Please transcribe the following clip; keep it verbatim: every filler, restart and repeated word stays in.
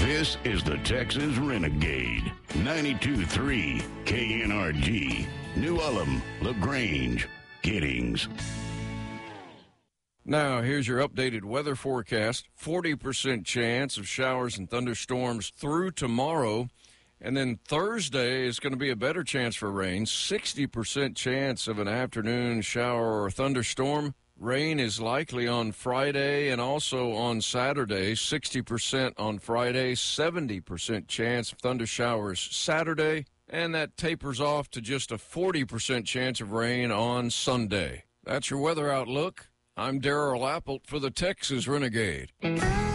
This is the Texas Renegade. ninety-two point three K N R G. New Ulm, LaGrange, Giddings. Now, here's your updated weather forecast. forty percent chance of showers and thunderstorms through tomorrow. And then Thursday is going to be a better chance for rain. sixty percent chance of an afternoon shower or thunderstorm. Rain is likely on Friday and also on Saturday. sixty percent on Friday, seventy percent chance of thunder showers Saturday. And that tapers off to just a forty percent chance of rain on Sunday. That's your weather outlook. I'm Darrell Appelt for the Texas Renegade.